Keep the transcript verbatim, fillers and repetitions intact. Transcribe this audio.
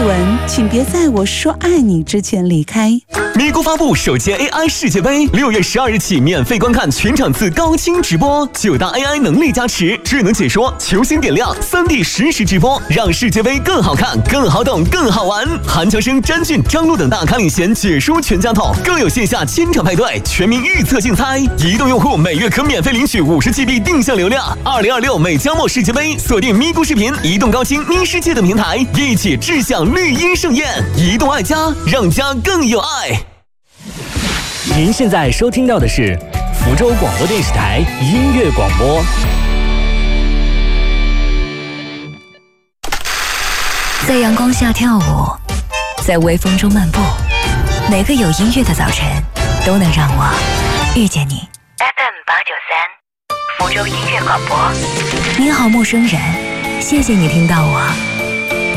文，请别在我说爱你之前离开。 咪咕发布首届 A I 世界杯，六月十二日起免费观看全场次高清直播，九大 A I 能力加持，智能解说，球星点亮，三 D 实时直播，让世界杯更好看、更好懂、更好玩。韩乔生、詹俊、张璐等大咖领衔解说全家桶，更有线下千场派对、全民预测竞猜。移动用户每月可免费领取五十 G B 定向流量。二零二六美加墨世界杯，锁定咪咕视频、移动高清咪世界等平台，一起志向绿茵盛宴。移动爱家，让家更有爱。 您现在收听到的是福州广播电视台音乐广播。 在阳光下跳舞，在微风中漫步，每个有音乐的早晨都能让我遇见你。F M 八九三，福州音乐广播。你好，陌生人，谢谢你听到我。